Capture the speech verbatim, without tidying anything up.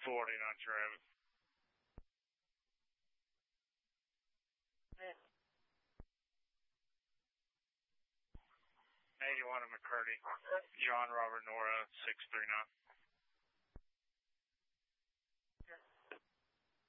forty-nine Travis. eighty-one of McCurdy. John Robert Nora, six three nine.